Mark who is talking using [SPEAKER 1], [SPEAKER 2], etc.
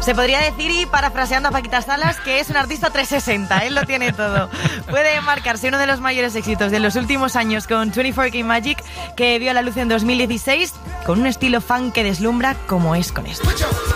[SPEAKER 1] Se podría decir, y parafraseando a Paquita Salas, que es un artista 360, él lo tiene todo. Puede marcarse uno de los mayores éxitos de los últimos años con 24K Magic, que vio la luz en 2016, con un estilo funk que deslumbra como es con esto.